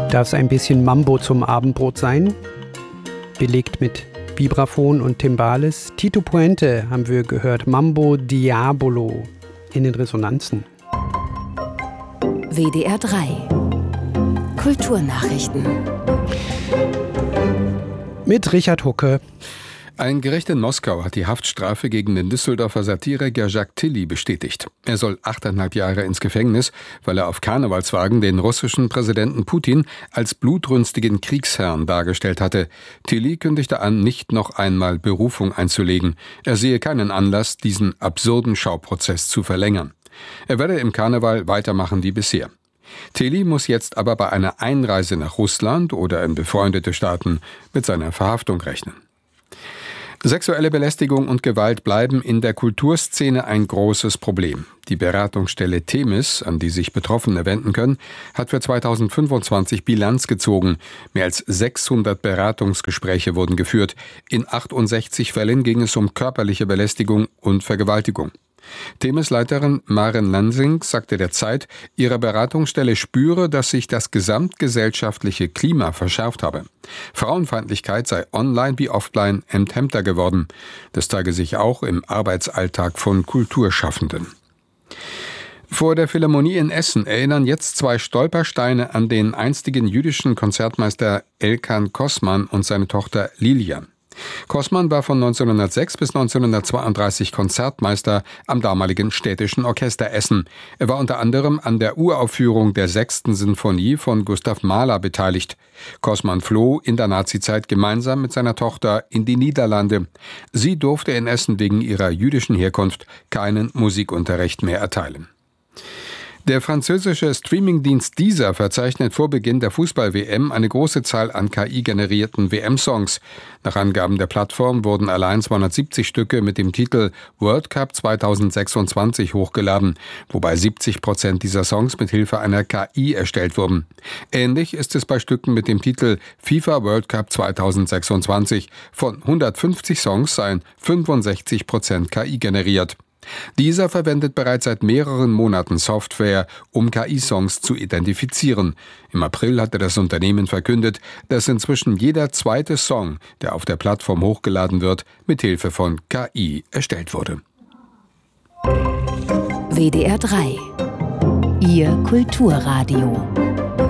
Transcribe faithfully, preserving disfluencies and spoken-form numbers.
Darf es ein bisschen Mambo zum Abendbrot sein? Belegt mit Vibraphon und Timbales. Tito Puente haben wir gehört. Mambo Diabolo in den Resonanzen. W D R drei Kulturnachrichten Mit Richard Hucke. Ein Gericht in Moskau hat die Haftstrafe gegen den Düsseldorfer Satiriker Jacques Tilly bestätigt. Er soll achteinhalb Jahre ins Gefängnis, weil er auf Karnevalswagen den russischen Präsidenten Putin als blutrünstigen Kriegsherrn dargestellt hatte. Tilly kündigte an, nicht noch einmal Berufung einzulegen. Er sehe keinen Anlass, diesen absurden Schauprozess zu verlängern. Er werde im Karneval weitermachen wie bisher. Tilly muss jetzt aber bei einer Einreise nach Russland oder in befreundete Staaten mit seiner Verhaftung rechnen. Sexuelle Belästigung und Gewalt bleiben in der Kulturszene ein großes Problem. Die Beratungsstelle Themis, an die sich Betroffene wenden können, hat für zweitausendfünfundzwanzig Bilanz gezogen. Mehr als sechshundert Beratungsgespräche wurden geführt. In achtundsechzig Fällen ging es um körperliche Belästigung und Vergewaltigung. Themis-Leiterin Maren Lansing sagte der Zeit, ihre Beratungsstelle spüre, dass sich das gesamtgesellschaftliche Klima verschärft habe. Frauenfeindlichkeit sei online wie offline enthemmter geworden. Das zeige sich auch im Arbeitsalltag von Kulturschaffenden. Vor der Philharmonie in Essen erinnern jetzt zwei Stolpersteine an den einstigen jüdischen Konzertmeister Elkan Kosman und seine Tochter Lilia. Kosman war von neunzehnhundertsechs bis neunzehnhundertzweiunddreißig Konzertmeister am damaligen Städtischen Orchester Essen. Er war unter anderem an der Uraufführung der sechsten Sinfonie von Gustav Mahler beteiligt. Kosman floh in der Nazizeit gemeinsam mit seiner Tochter in die Niederlande. Sie durfte in Essen wegen ihrer jüdischen Herkunft keinen Musikunterricht mehr erteilen. Der französische Streamingdienst Deezer verzeichnet vor Beginn der Fußball-W M eine große Zahl an K I-generierten W M-Songs. Nach Angaben der Plattform wurden allein zweihundertsiebzig Stücke mit dem Titel World Cup zweitausendsechsundzwanzig hochgeladen, wobei siebzig Prozent dieser Songs mit Hilfe einer K I erstellt wurden. Ähnlich ist es bei Stücken mit dem Titel FIFA World Cup zweitausendsechsundzwanzig. Von hundertfünfzig Songs seien fünfundsechzig Prozent K I generiert. Dieser verwendet bereits seit mehreren Monaten Software, um K I-Songs zu identifizieren. Im April hatte das Unternehmen verkündet, dass inzwischen jeder zweite Song, der auf der Plattform hochgeladen wird, mit Hilfe von K I erstellt wurde. W D R drei Ihr Kulturradio.